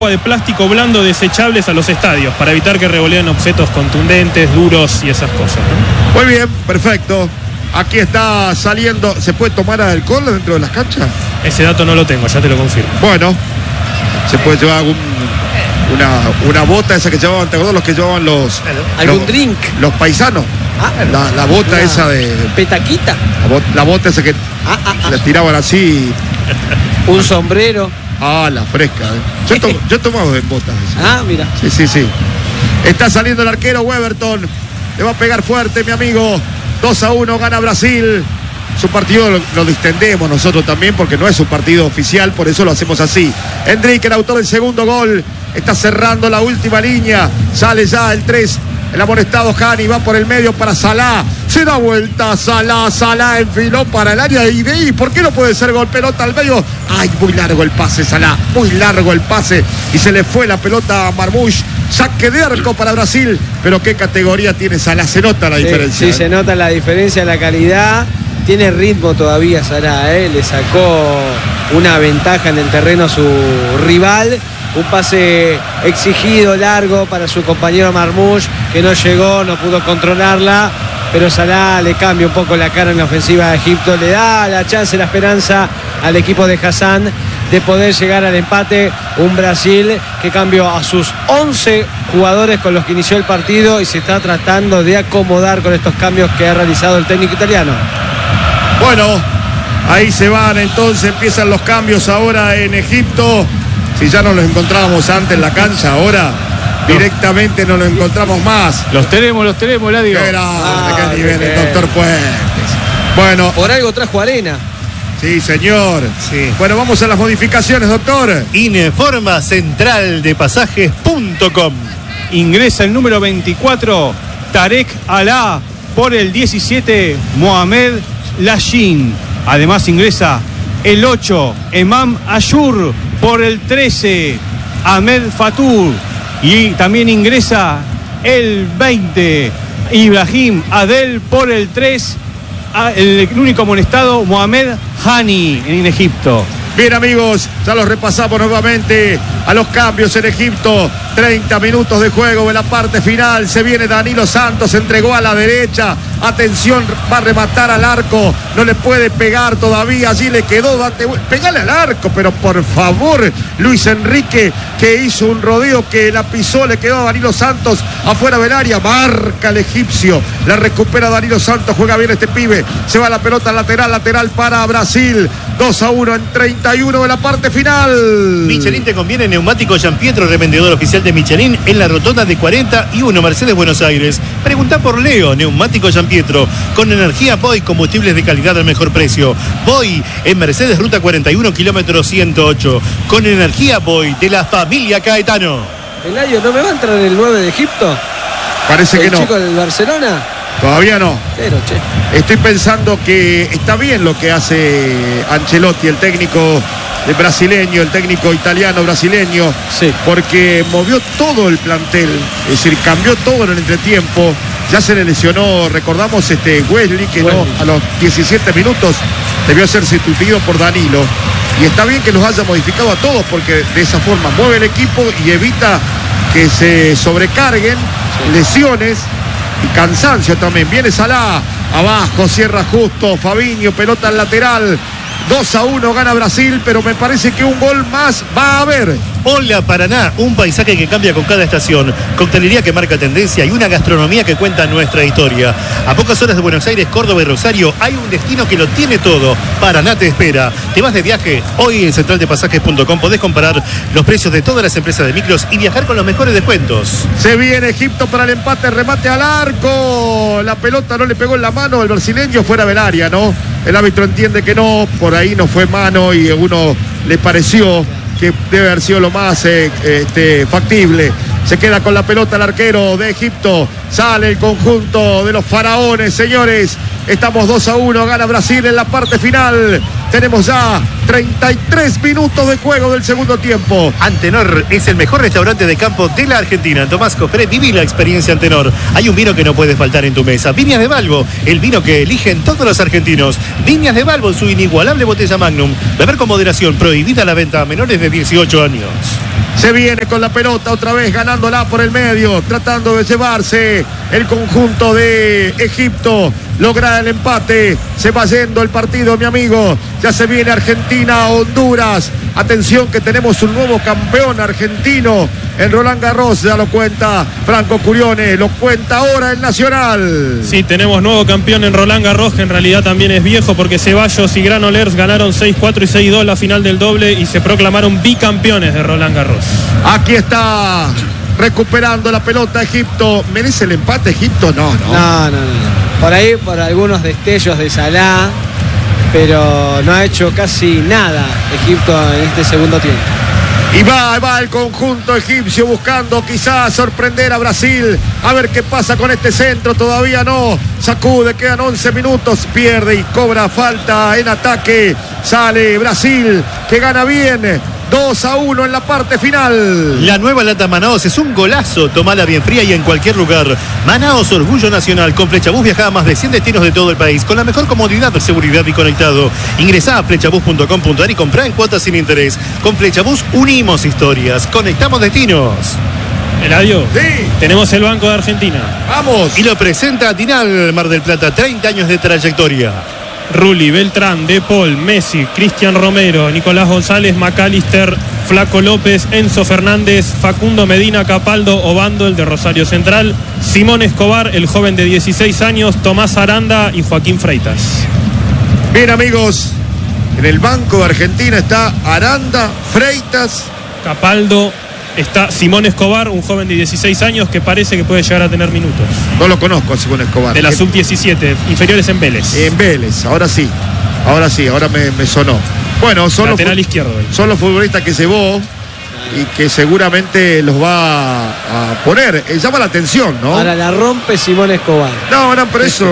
de plástico blando desechables a los estadios para evitar que revoleen objetos contundentes, duros y esas cosas, ¿no? Muy bien, perfecto. Aquí está saliendo. ¿Se puede tomar alcohol dentro de las canchas? Ese dato no lo tengo, ya te lo confirmo. Bueno, se puede llevar una bota esa que llevaban, ¿te acordás? Los que llevaban algún drink. Los paisanos. La bota esa de petaquita. La bota esa que le tiraban así. Un sombrero. La fresca. Yo he tomado en botas. Mira. Sí. Está saliendo el arquero Weberton. Le va a pegar fuerte, mi amigo. 2-1, gana Brasil. Su partido lo distendemos nosotros también porque no es un partido oficial, por eso lo hacemos así. Endrick, el autor del segundo gol, está cerrando la última línea. Sale ya el 3. El amonestado Hani va por el medio para Salah. Se da vuelta Salah enfiló para el área y ¿por qué no puede ser gol? Pelota al medio. Muy largo el pase, Salah. Muy largo el pase. Y se le fue la pelota a Marmoush. Saque de arco para Brasil. Pero qué categoría tiene Salah. Se nota la diferencia. Sí, se nota la diferencia, la calidad. Tiene ritmo todavía Salah, Le sacó una ventaja en el terreno a su rival. Un pase exigido, largo para su compañero Marmoush, que no llegó, no pudo controlarla, pero Salah le cambia un poco la cara en la ofensiva de Egipto, le da la chance, la esperanza al equipo de Hassan de poder llegar al empate. Un Brasil que cambió a sus 11 jugadores con los que inició el partido y se está tratando de acomodar con estos cambios que ha realizado el técnico italiano. Bueno, ahí se van, entonces empiezan los cambios ahora en Egipto. Si ya no los encontrábamos antes en la cancha, ahora directamente no los encontramos más. Los tenemos, Eladio. Qué grande, qué nivel el doctor Puentes. Bueno. Por algo trajo arena. Sí, señor. Sí. Bueno, vamos a las modificaciones, doctor. Ineforma central de pasajes.com. Ingresa el número 24, Tarek Alá, por el 17, Mohamed Lashin. Además ingresa el 8, Emam Ashur, por el 13, Ahmed Fatur. Y también ingresa el 20, Ibrahim Adel, por el 3, el único amonestado, Mohamed Hani, en Egipto. Bien, amigos, ya los repasamos nuevamente a los cambios en Egipto. 30 minutos de juego en la parte final. Se viene Danilo Santos, entregó a la derecha. Atención, va a rematar al arco. No le puede pegar todavía. Allí le quedó. Pegale al arco, pero por favor, Luis Enrique, que hizo un rodeo que la pisó, le quedó a Danilo Santos afuera del área. Marca el egipcio. La recupera Danilo Santos. Juega bien este pibe. Se va la pelota lateral para Brasil. 2-1 en 31 de la parte final. Michelin te conviene neumático Gianpietro, revendedor oficial de Michelin en la rotonda de 41 Mercedes Buenos Aires. Pregunta por Leo, neumático Gianpietro, con energía Boy, combustibles de calidad al mejor precio. Boy en Mercedes Ruta 41, kilómetro 108, con energía Boy de la familia Caetano. Eladio, ¿no me va a entrar el 9 de Egipto? Parece que no. ¿El chico del Barcelona? Todavía no. Pero, estoy pensando que está bien lo que hace Ancelotti, el técnico brasileño, el técnico italiano brasileño, sí, porque movió todo el plantel, es decir, cambió todo en el entretiempo. Ya se le lesionó, recordamos, Wesley, que no, a los 17 minutos debió ser sustituido por Danilo. Y está bien que los haya modificado a todos, porque de esa forma mueve el equipo y evita que se sobrecarguen, lesiones y cansancio también. Viene Salah, abajo, cierra justo, Fabinho, pelota al lateral. 2-1 gana Brasil, pero me parece que un gol más va a haber. Hola Paraná, un paisaje que cambia con cada estación, coctelería que marca tendencia y una gastronomía que cuenta nuestra historia. A pocas horas de Buenos Aires, Córdoba y Rosario hay un destino que lo tiene todo. Paraná te espera. ¿Te vas de viaje? Hoy en centraldepasajes.com podés comparar los precios de todas las empresas de micros y viajar con los mejores descuentos. Se viene Egipto para el empate, remate al arco. La pelota no le pegó en la mano al brasileño, fuera del área, ¿no? El árbitro entiende que no, por ahí no fue mano y a uno le pareció que debe haber sido lo más factible. Se queda con la pelota el arquero de Egipto. Sale el conjunto de los faraones, señores. Estamos 2-1, gana Brasil en la parte final. Tenemos ya 33 minutos de juego del segundo tiempo. Antenor es el mejor restaurante de campo de la Argentina. Tomás Cofré, viví la experiencia Antenor. Hay un vino que no puede faltar en tu mesa. Viñas de Balbo, el vino que eligen todos los argentinos. Viñas de Balbo, su inigualable botella Magnum. Beber con moderación, prohibida la venta a menores de 18 años. Se viene con la pelota otra vez, ganándola por el medio, tratando de llevarse el conjunto de Egipto. Logra el empate, se va yendo el partido, mi amigo. Ya se viene Argentina, Honduras. Atención que tenemos un nuevo campeón argentino en Roland Garros, ya lo cuenta Franco Curione, lo cuenta ahora el Nacional. Sí, tenemos nuevo campeón en Roland Garros, que en realidad también es viejo porque Ceballos y Granollers ganaron 6-4 y 6-2 la final del doble y se proclamaron bicampeones de Roland Garros. Aquí está recuperando la pelota Egipto. ¿Merece el empate Egipto? No. Por ahí, por algunos destellos de Salah, pero no ha hecho casi nada Egipto en este segundo tiempo. Y va el conjunto egipcio buscando quizás sorprender a Brasil. A ver qué pasa con este centro. Todavía no. Sacude, quedan 11 minutos. Pierde y cobra falta en ataque. Sale Brasil, que gana bien. 2-1 en la parte final. La nueva lata Manaos es un golazo. Tomala bien fría y en cualquier lugar. Manaos, orgullo nacional. Con Flechabús viaja a más de 100 destinos de todo el país con la mejor comodidad, seguridad y conectado. Ingresá a flechabús.com.ar y comprá en cuotas sin interés. Con Flechabús unimos historias, conectamos destinos. Eladio, Sí. tenemos el Banco de Argentina. Vamos. Y lo presenta Dinal Mar del Plata, 30 años de trayectoria. Rulli, Beltrán, De Paul, Messi, Cristian Romero, Nicolás González, McAllister, Flaco López, Enzo Fernández, Facundo Medina, Capaldo, Obando, el de Rosario Central, Simón Escobar, el joven de 16 años, Tomás Aranda y Joaquín Freitas. Bien, amigos, en el Banco de Argentina está Aranda, Freitas. Capaldo, está Simón Escobar, un joven de 16 años que parece que puede llegar a tener minutos. No lo conozco a Simón Escobar. De la sub-17, inferiores en Vélez. En Vélez, ahora me sonó. Bueno, Lateral izquierdo. son los futbolistas que llevó y que seguramente los va a poner. Llama la atención, ¿no? Ahora la rompe Simón Escobar. No, pero eso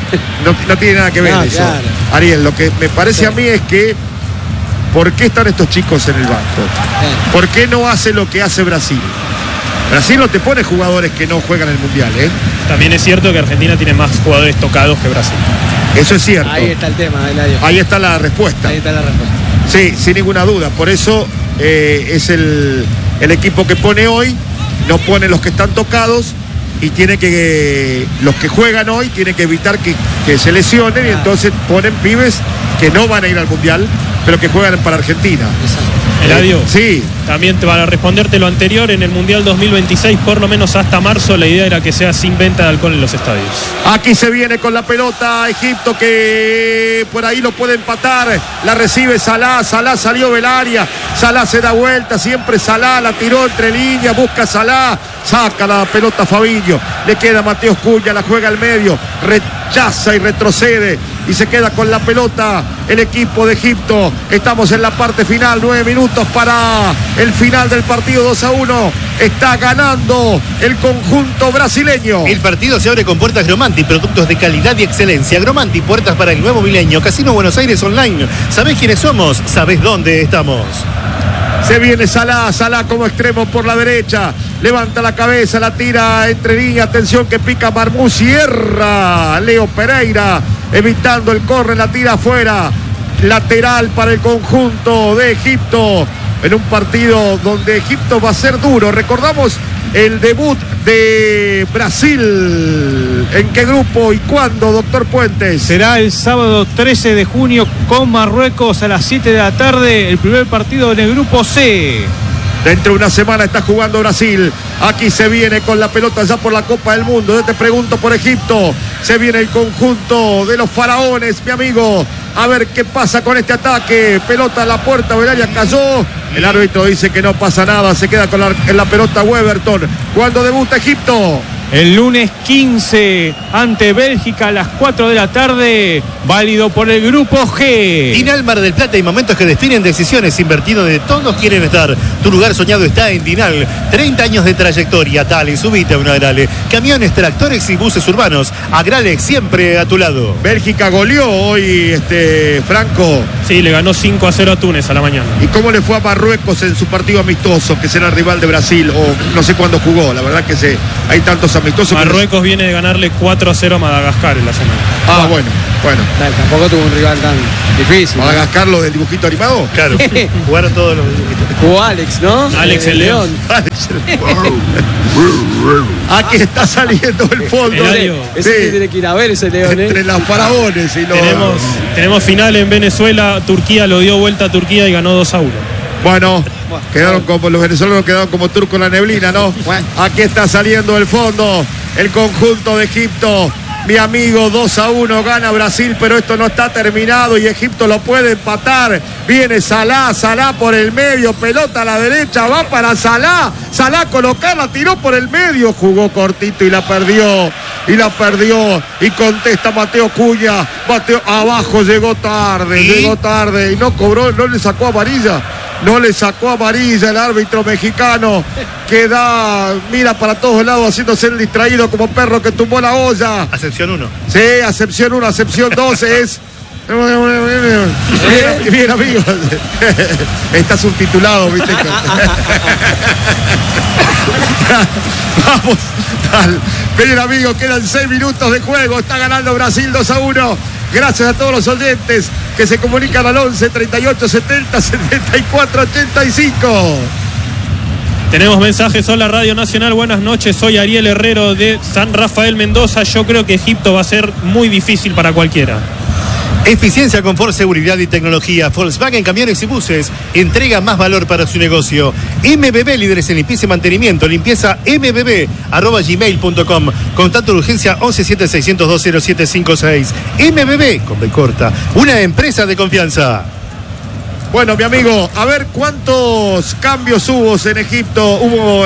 no tiene nada que ver No, eso. claro. Ariel, lo que me parece a mí es que ¿por qué están estos chicos en el banco? ¿Por qué no hace lo que hace Brasil? Brasil no te pone jugadores que no juegan el Mundial, ¿eh? También es cierto que Argentina tiene más jugadores tocados que Brasil. Eso es cierto. Ahí está el tema, Eladio. Ahí está la respuesta. Ahí está la respuesta. Sí, sin ninguna duda. Por eso es el equipo que pone hoy, no pone los que están tocados y tiene que los que juegan hoy tienen que evitar que se lesionen y entonces ponen pibes que no van a ir al Mundial, pero que juegan para Argentina. Exacto. Eladio, Sí. también para responderte lo anterior, en el Mundial 2026, por lo menos hasta marzo, la idea era que sea sin venta de alcohol en los estadios. Aquí se viene con la pelota Egipto, que por ahí lo puede empatar. La recibe Salah salió del área. Salah se da vuelta, siempre Salah la tiró entre líneas, busca Salah, saca la pelota Fabinho. Le queda Mateus Cunha, la juega al medio, rechaza y retrocede y se queda con la pelota el equipo de Egipto. Estamos en la parte final, 9 minutos para el final del partido. 2-1. Está ganando el conjunto brasileño. El partido se abre con puertas Gromanti, productos de calidad y excelencia. Gromanti, puertas para el nuevo milenio. Casino Buenos Aires Online. ¿Sabés quiénes somos? ¿Sabés dónde estamos? Se viene Salah como extremo por la derecha. Levanta la cabeza, la tira entre líneas. Atención que pica Marmú, cierra Leo Pereira, evitando el córner, la tira afuera. Lateral para el conjunto de Egipto en un partido donde Egipto va a ser duro. Recordamos el debut de Brasil. ¿En qué grupo y cuándo, doctor Puentes? Será el sábado 13 de junio con Marruecos a las 7 de la tarde, el primer partido en el grupo C. Dentro de una semana está jugando Brasil. Aquí se viene con la pelota ya por la Copa del Mundo. Yo te pregunto por Egipto. Se viene el conjunto de los faraones, mi amigo. A ver qué pasa con este ataque. Pelota a la puerta, Belaria cayó. El árbitro dice que no pasa nada. Se queda con en la pelota Weberton. ¿Cuándo debuta Egipto? El lunes 15 ante Bélgica a las 4 de la tarde, válido por el grupo G. Dinal Mar del Plata y momentos que definen decisiones, invertido donde todos quieren estar. Tu lugar soñado está en Dinal. 30 años de trayectoria. Dale, subite a una Agrale. Camiones, tractores y buses urbanos. Agrale siempre a tu lado. Bélgica goleó hoy, Franco. Sí, le ganó 5-0 a Túnez a la mañana. ¿Y cómo le fue a Marruecos en su partido amistoso, que será el rival de Brasil? O no sé cuándo jugó. La verdad que hay tantos amistosos. Marruecos viene de ganarle 4-0 a Madagascar en la semana. Bueno. Bueno. Tampoco tuvo un rival tan difícil. ¿Madagascar lo del dibujito animado? Claro, jugaron todos los... Jugó Alex, ¿no? Alex el León. Aquí está saliendo el fondo. Eladio. Ese que tiene que ir a ver ese León, Entre los faraones y los... Tenemos final en Venezuela. Turquía lo dio vuelta a Turquía y ganó 2-1. Bueno, quedaron como los venezolanos, quedaron como turcos en la neblina, ¿no? Aquí está saliendo el fondo el conjunto de Egipto. Mi amigo, 2-1 gana Brasil, pero esto no está terminado y Egipto lo puede empatar. Viene Salah por el medio, pelota a la derecha, va para Salah colocarla, tiró por el medio, jugó cortito y la perdió. Y contesta Mateo Cunha. Mateo abajo, llegó tarde y no cobró, no le sacó amarilla. El árbitro mexicano que mira para todos lados haciéndose el distraído como perro que tumbó la olla. Acepción 1. Sí, acepción 1, acepción 2 es... Bien, amigos. Está subtitulado, ¿viste? Vamos. Bien, amigos, quedan 6 minutos de juego. Está ganando Brasil 2-1. Gracias a todos los oyentes que se comunican al 11 38 70 74 85. Tenemos mensajes. Hola Radio Nacional, buenas noches. Soy Ariel Herrero de San Rafael, Mendoza. Yo creo que Egipto va a ser muy difícil para cualquiera. Eficiencia, confort, seguridad y tecnología. Volkswagen Camiones y Buses entrega más valor para su negocio. MBB, líderes en limpieza y mantenimiento. Limpieza mbb@gmail.com. Contacto de urgencia 1176020756. MBB, con B corta, una empresa de confianza. Bueno, mi amigo, a ver cuántos cambios hubo en Egipto,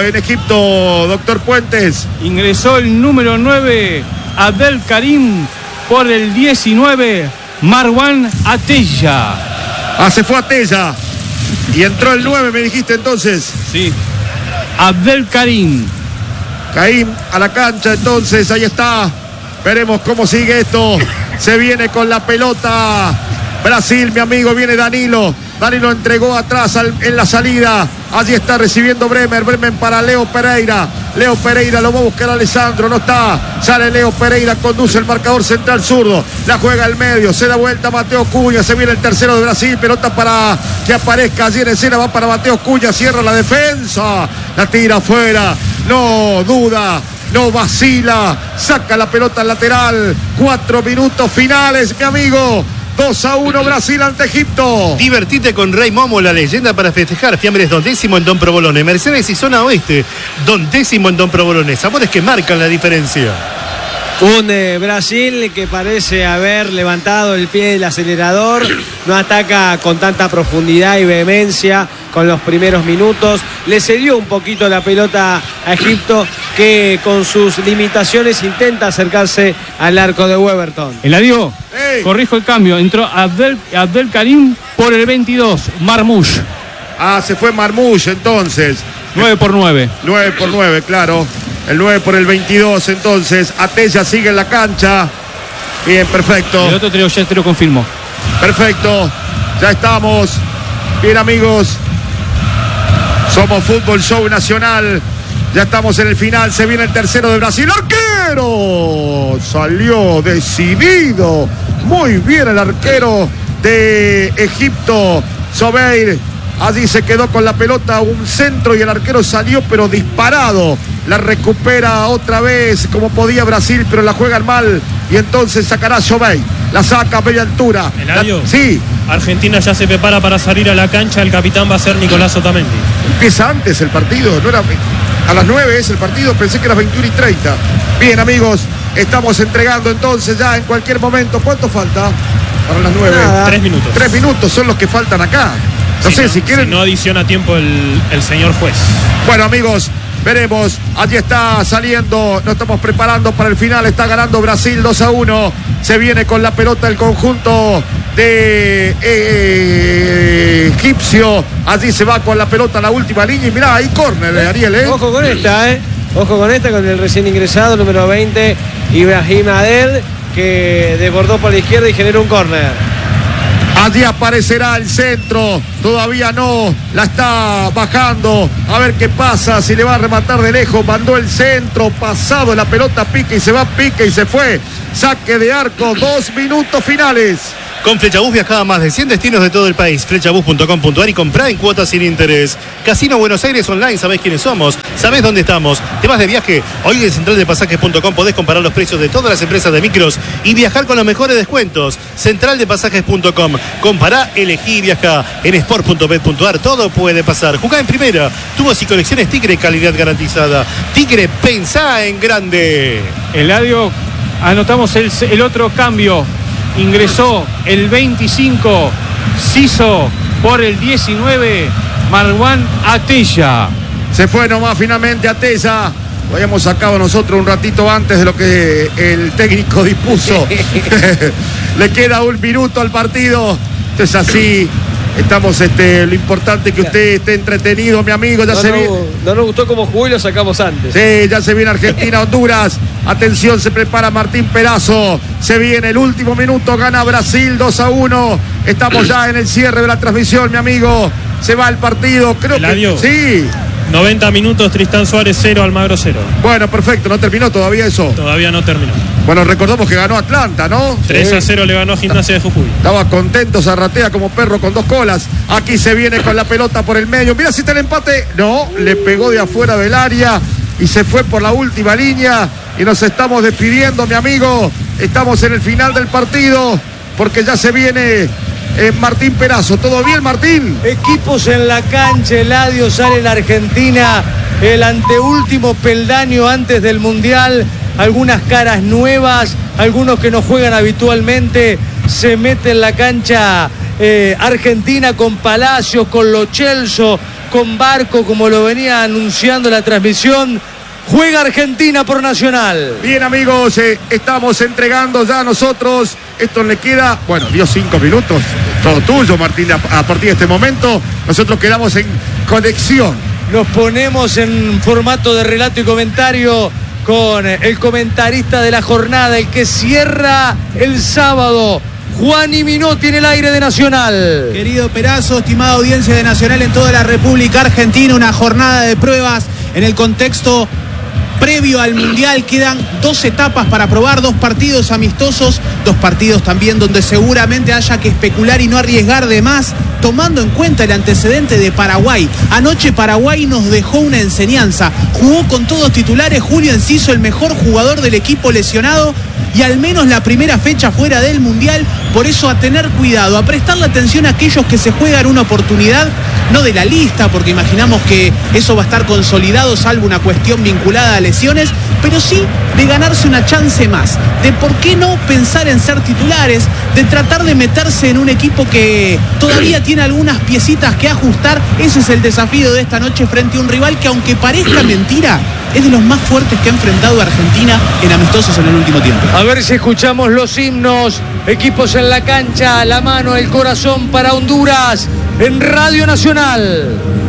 doctor Puentes. Ingresó el número 9, Abdel Karim, por el 19, Marwan Atella. Se fue Atella. Y entró el 9, me dijiste entonces. Sí. Abdel Karim. Caín a la cancha, entonces, ahí está. Veremos cómo sigue esto. Se viene con la pelota Brasil, mi amigo, viene Danilo entregó atrás en la salida. Allí está recibiendo Bremer para Leo Pereira lo va a buscar a Alessandro, no está, sale Leo Pereira, conduce el marcador central zurdo, la juega al medio, se da vuelta Mateo Cunha, se viene el tercero de Brasil, pelota para que aparezca allí en escena, va para Mateo Cunha, cierra la defensa, la tira afuera, no duda, no vacila, saca la pelota al lateral. 4 minutos finales, mi amigo. 2-1 Brasil ante Egipto. Divertite con Rey Momo, la leyenda para festejar. Fiambres Don Décimo en Don Provolone. Mercedes y Zona Oeste. Don Décimo en Don Provolone. Sabores que marcan la diferencia. Un Brasil que parece haber levantado el pie del acelerador, no ataca con tanta profundidad y vehemencia con los primeros minutos, le cedió un poquito la pelota a Egipto, que con sus limitaciones intenta acercarse al arco de Weberton. Eladio, corrijo el cambio, entró Abdel Karim por el 22, Marmoush. Se fue Marmoush entonces. 9 por 9. 9 por 9, claro. El 9 por el 22, entonces. Atella sigue en la cancha. Bien, perfecto. El otro ya te lo confirmó. Perfecto. Ya estamos. Bien, amigos. Somos Fútbol Show Nacional. Ya estamos en el final. Se viene el tercero de Brasil. ¡Arquero! Salió decidido. Muy bien el arquero de Egipto, Sobeir. Allí se quedó con la pelota, un centro, y el arquero salió pero disparado. La recupera otra vez como podía Brasil, pero la juegan mal. Y entonces sacará Sobeir. La saca a media altura. Eladio. Sí. Argentina ya se prepara para salir a la cancha. El capitán va a ser Nicolás Otamendi. Empieza antes el partido, no era a las 9 es el partido, pensé que era 21:30. Bien, amigos, estamos entregando entonces ya en cualquier momento. ¿Cuánto falta para las 9? 3 minutos. 3 minutos son los que faltan acá. No sé si quieren. Si no adiciona tiempo el señor juez. Bueno, amigos, veremos. Allí está saliendo. Nos estamos preparando para el final. Está ganando Brasil 2-1. Se viene con la pelota el conjunto de egipcio. Allí se va con la pelota a la última línea. Y mirá, ahí córner, Ariel, Ojo con esta, Ojo con esta, con el recién ingresado, número 20, Ibrahim Adel, que desbordó por la izquierda y generó un córner. Allí aparecerá el centro. Todavía no. La está bajando. A ver qué pasa. Si le va a rematar de lejos. Mandó el centro. Pasado la pelota. Pique y se va. Pique y se fue. Saque de arco. 2 minutos finales. Con Flechabús viaja a más de 100 destinos de todo el país. Flechabús.com.ar y comprá en cuotas sin interés. Casino Buenos Aires Online, sabés quiénes somos, sabés dónde estamos. Te vas de viaje, hoy en centraldepasajes.com podés comparar los precios de todas las empresas de micros y viajar con los mejores descuentos. Centraldepasajes.com, compará, elegí y viaja. En sport.bet.ar todo puede pasar. Jugá en primera, tubos y colecciones Tigre, calidad garantizada. Tigre, pensá en grande. Eladio, anotamos el otro cambio. Ingresó el 25, Siso por el 19, Marwan Atella. Se fue nomás finalmente Atella. Lo habíamos sacado nosotros un ratito antes de lo que el técnico dispuso. Le queda 1 minuto al partido. Esto es así. Estamos, lo importante es que usted esté entretenido, mi amigo. Ya no nos gustó cómo jugó y lo sacamos antes. Sí, ya se viene Argentina, Honduras. Atención, se prepara Martín Perazo. Se viene el último minuto, gana Brasil 2-1. Estamos ya en el cierre de la transmisión, mi amigo. Se va el partido, creo Eladio. que sí. 90 minutos, Tristán Suárez 0, Almagro 0. Bueno, perfecto, no terminó todavía eso. Todavía no terminó. Bueno, recordamos que ganó Atlanta, ¿no? 3-0 le ganó a Gimnasia de Jujuy. Estaba contento, Zarratea como perro con 2 colas. Aquí se viene con la pelota por el medio. Mira si está el empate. No, le pegó de afuera del área y se fue por la última línea. Y nos estamos despidiendo, mi amigo. Estamos en el final del partido porque ya se viene Martín Perazo. ¿Todo bien, Martín? Equipos en la cancha, Eladio, sale la Argentina, el anteúltimo peldaño antes del Mundial. Algunas caras nuevas, algunos que no juegan habitualmente, se mete en la cancha Argentina con Palacios, con Lo Celso, con Barco, como lo venía anunciando la transmisión. Juega Argentina por Nacional. Bien, amigos, estamos entregando ya nosotros. Esto le queda, bueno, dio 5 minutos. Todo tuyo, Martín, a partir de este momento. Nosotros quedamos en conexión. Nos ponemos en formato de relato y comentario con el comentarista de la jornada, el que cierra el sábado, Juani Minotti en el aire de Nacional. Querido Perazo, estimada audiencia de Nacional en toda la República Argentina, una jornada de pruebas en el contexto previo al Mundial. Quedan 2 etapas para probar, 2 partidos amistosos, 2 partidos también donde seguramente haya que especular y no arriesgar de más, tomando en cuenta el antecedente de Paraguay. Anoche Paraguay nos dejó una enseñanza, jugó con todos titulares, Julio Enciso el mejor jugador del equipo lesionado y al menos la primera fecha fuera del Mundial. Por eso a tener cuidado, a prestarle atención a aquellos que se juegan una oportunidad, no de la lista, porque imaginamos que eso va a estar consolidado salvo una cuestión vinculada a lesiones, pero sí de ganarse una chance más, de por qué no pensar en ser titulares, de tratar de meterse en un equipo que todavía tiene algunas piecitas que ajustar. Ese es el desafío de esta noche frente a un rival que, aunque parezca mentira, es de los más fuertes que ha enfrentado a Argentina en amistosos en el último tiempo. A ver si escuchamos los himnos. Equipos en la cancha, la mano, el corazón para Honduras en Radio Nacional.